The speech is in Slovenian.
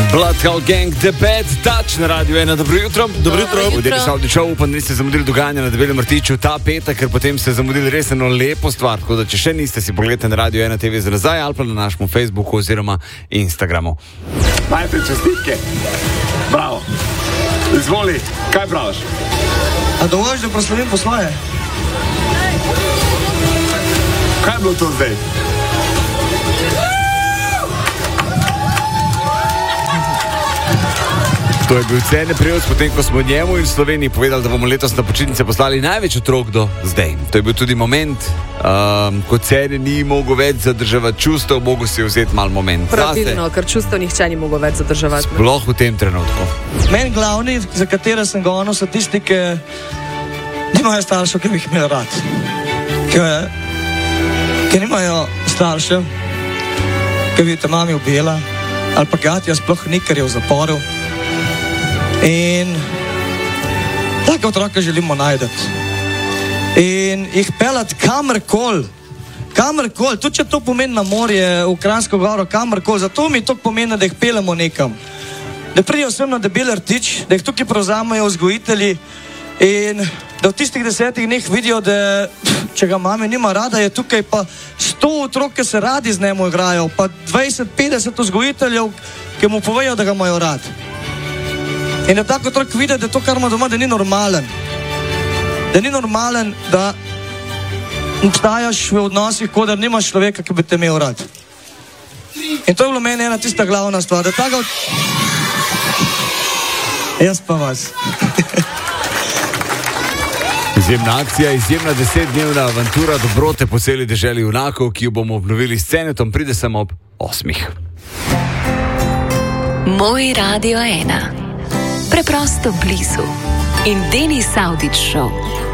Bloodhound Gang, The Bad Touch na Radio 1. Dobro jutro. Dobro jutro. V delu Saudi Show, upam, da niste zamudili dogajanja na Debelem rtiču ta petek, ker potem ste zamudili res eno lepo stvar. Tako da, če še niste, si pogledajte na Radio 1 TV za nazaj ali pa na našem Facebooku oziroma Instagramu. Najprej čestitke. Bravo. Izvoli, kaj praviš? A dovolj, da proslavim po svoje? Kaj je bilo to zdaj? To je bil cene prejels, potem ko smo njemu in Sloveniji povedali, da bomo letos na počitnice poslali največ otrok do zdaj. To je bil tudi moment, ko cene ni mogel več zadrževati čustev, mogel si vzeti mal moment. Pravilno, ker čustev nihče ni mogel več zadrževati. Sploh v tem trenutku. Meni glavni, za katere sem gonil, so tisti, ki nimajo staršev, ki bi jih imeli rad. Ki nimajo staršev, ki bi te mami ubila, ali pa gatja sploh ni, ker je v zaporu. In take otroke želimo najdeti. In jih pelati kamorkoli, tudi če to pomeni na morje, v Kranjsko goro, kamorkoli. Zato mi to pomeni, da jih pelemo nekam. Da pridejo sem na Debeli rtič, da jih tukaj prevzamejo vzgojitelji in da v tistih 10 dneh vidijo, da če ga mame nima rada, je tukaj pa 100 otrok, ki se radi z njemu igrajo, pa 20-50 vzgojiteljev, ki mu povejo, da ga imajo rad. In da tako otrok vidi, da to, kar ima doma, da ni normalen. Da ni normalen, da obstajaš v odnosih, kot da nimaš človeka, ki bi te imel rad. In to je bilo meni ena tista glavna stvar. Da tako... Jaz pa vas. Izjemna akcija, izjemna 10-dnevna avantura dobrote po celi deželi junakov, ki jo bomo obnovili s Cenetom, pride samo ob 8. Moj Radio 1. Preprosto blizu. In Denis Saudić Show.